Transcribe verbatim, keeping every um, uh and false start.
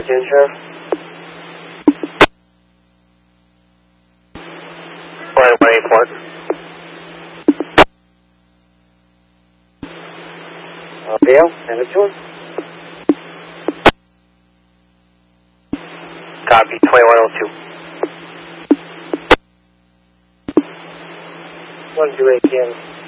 ten, Sheriff. Flight one eight four. Uh, Bill, send it to him. Copy, twenty-one oh two. one two eight, Ken.